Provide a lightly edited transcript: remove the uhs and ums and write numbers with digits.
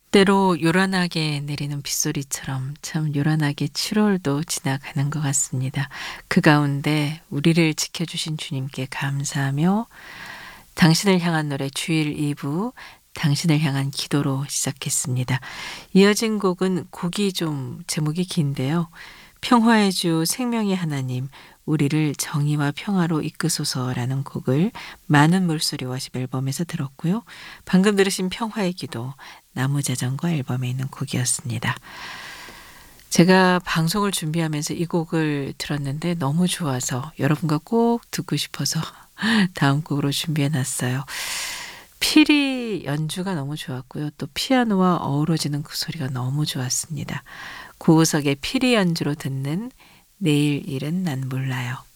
때로 요란하게 내리는 빗소리처럼 참 요란하게 7월도 지나가는 것 같습니다. 그 가운데 우리를 지켜주신 주님께 감사하며 당신을 향한 노래 주일 2부 당신을 향한 기도로 시작했습니다. 이어진 곡은 곡이 좀 제목이 긴데요. 평화의 주 생명의 하나님 우리를 정의와 평화로 이끄소서라는 곡을 많은 물소리 워십 앨범에서 들었고요. 방금 들으신 평화의 기도 나무자전거 앨범에 있는 곡이었습니다. 제가 방송을 준비하면서 이 곡을 들었는데 너무 좋아서 여러분과 꼭 듣고 싶어서 다음 곡으로 준비해 놨어요. 피리 연주가 너무 좋았고요. 또 피아노와 어우러지는 그 소리가 너무 좋았습니다. 고우석의 피리 연주로 듣는 내일 일은 난 몰라요.